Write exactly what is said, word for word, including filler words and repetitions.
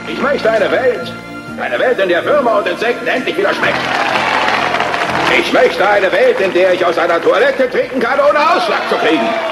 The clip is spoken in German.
Ich möchte eine Welt, eine Welt, in der Würmer und Insekten endlich wieder schmecken. Ich möchte eine Welt, in der ich aus einer Toilette trinken kann, ohne Ausschlag zu kriegen.